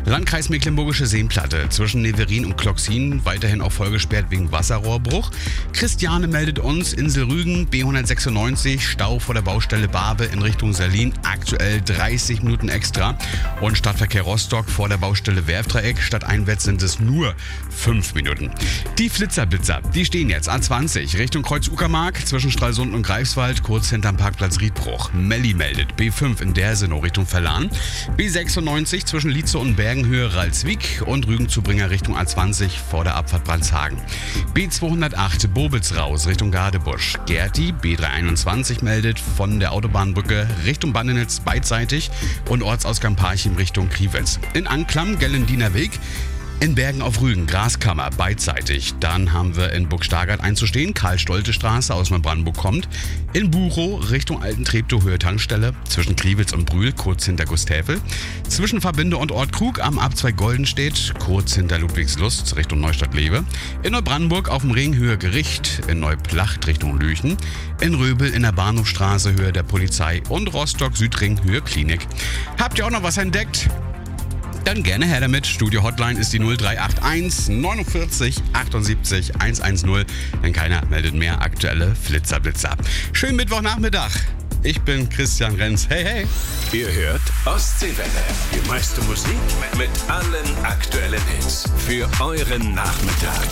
Landkreis Mecklenburgische Seenplatte. Zwischen Neverin und Kloxin weiterhin auch vollgesperrt wegen Wasserrohrbruch. Christiane meldet uns, Insel Rügen, B196, Stau vor der Baustelle Barbe in Richtung Salin. Aktuell 30 Minuten extra. Und Stadtverkehr Rostock vor der Baustelle Werftdreieck. Stadteinwärts sind es nur 5 Minuten. Die Flitzerblitzer, die stehen jetzt A20 Richtung Kreuz Uckermark zwischen Stralsund und Greifswald, kurz hinterm Parkplatz Riedbruch. Melli meldet B5 in Dersenow Richtung Verlan. B96 zwischen Lietze und Bergenhöhe Ralswiek und Rügen-Zubringer Richtung A20 vor der Abfahrt Brandshagen. B208 Bobitz raus Richtung Gadebusch. Gerti B321 meldet von der Autobahnbrücke Richtung Bandenitz beidseitig und Ortsausgang Parchim Richtung Kriwitz. In Anklam Gellendiner Weg. In Bergen auf Rügen, Graskammer, beidseitig. Dann haben wir in Burgstargard einzustehen, Karl-Stolte-Straße aus Neubrandenburg kommt. In Buchow Richtung Alten-Treptow Höhe Tankstelle. Zwischen Kriwitz und Brühl, kurz hinter Gustäfel. Zwischen Verbinde und Ort Krug am Abzweig Goldenstedt, kurz hinter Ludwigslust Richtung Neustadt-Lewe. In Neubrandenburg auf dem Ring Höhe Gericht. In Neuplacht Richtung Lüchen. In Röbel in der Bahnhofstraße Höhe der Polizei. Und Rostock-Südring Höhe Klinik. Habt ihr auch noch was entdeckt? Dann gerne her damit. Studio-Hotline ist die 0381 49 78 110. Denn keiner meldet mehr aktuelle Flitzerblitzer. Schönen Mittwochnachmittag. Ich bin Christian Renz. Hey, hey. Ihr hört Ostseewelle. Die meiste Musik mit allen aktuellen Hits. Für euren Nachmittag.